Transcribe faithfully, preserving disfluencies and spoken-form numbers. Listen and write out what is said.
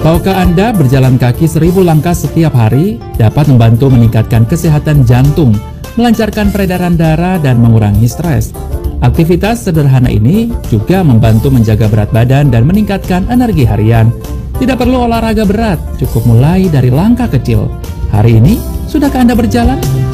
Tahukah Anda berjalan kaki seribu langkah setiap hari dapat membantu meningkatkan kesehatan jantung, melancarkan peredaran darah, dan mengurangi stres? Aktivitas sederhana ini juga membantu menjaga berat badan dan meningkatkan energi harian. Tidak perlu olahraga berat, cukup mulai dari langkah kecil. Hari ini, sudahkah Anda berjalan?